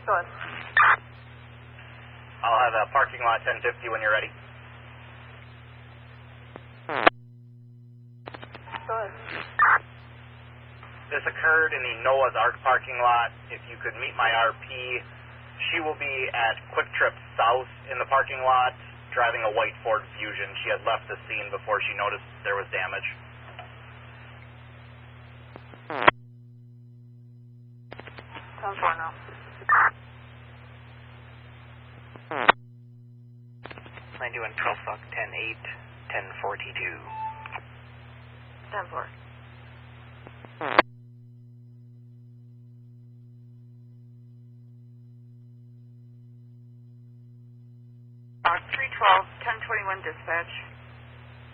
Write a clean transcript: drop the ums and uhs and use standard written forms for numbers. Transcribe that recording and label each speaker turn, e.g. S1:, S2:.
S1: Good.
S2: I'll have a parking lot 1050 when you're ready.
S1: Good.
S2: This occurred in the Noah's Ark parking lot. If you could meet my RP, she will be at Quick Trip South in the parking lot, driving a white Ford Fusion. She had left the scene before she noticed there was damage.
S1: Sounds fine now.
S3: 91 12 fuck 10-8, 1042.
S1: 10-4. Uh, 312, 1021 dispatch.